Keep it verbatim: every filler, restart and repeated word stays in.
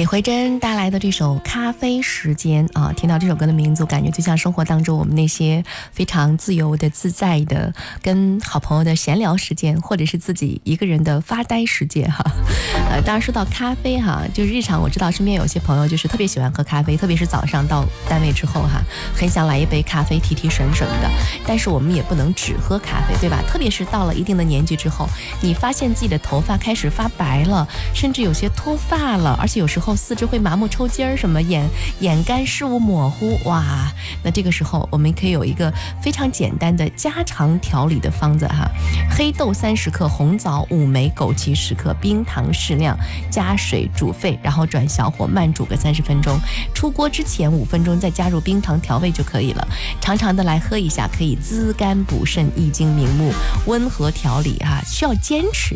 李慧珍带来的这首《咖啡时间》啊，听到这首歌的名字，我感觉就像生活当中我们那些非常自由的、自在的，跟好朋友的闲聊时间，或者是自己一个人的发呆时间哈。呃，当然说到咖啡哈，就日常我知道身边有些朋友就是特别喜欢喝咖啡，特别是早上到单位之后哈，很想来一杯咖啡提提神什么的。但是我们也不能只喝咖啡，对吧？特别是到了一定的年纪之后，你发现自己的头发开始发白了，甚至有些脱发了，而且有时候四肢会麻木抽筋儿，什么眼眼干视物模糊，哇！那这个时候我们可以有一个非常简单的家常调理的方子哈：黑豆三十克，红枣五枚，枸杞十克，冰糖适量，加水煮沸，然后转小火慢煮个三十分钟。出锅之前五分钟再加入冰糖调味就可以了。常常的来喝一下，可以滋肝补肾、益精明目、温和调理哈，需要坚持。